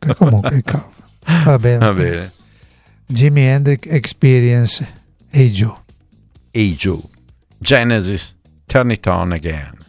Comunque va bene. Va bene. Jimi Hendrix Experience, Hey Joe. Hey Joe. Genesis, Turn It On Again.